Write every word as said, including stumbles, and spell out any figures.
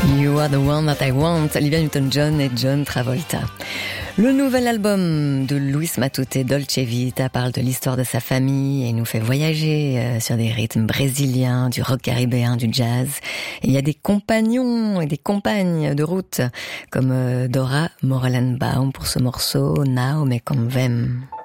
You Are the One That I Want, Olivia Newton-John et John Travolta. Le nouvel album de Luis Matute, Dolce Vita, parle de l'histoire de sa famille et nous fait voyager sur des rythmes brésiliens, du rock caribéen, du jazz. Et il y a des compagnons et des compagnes de route comme Dora Morelenbaum pour ce morceau Now Me Convem.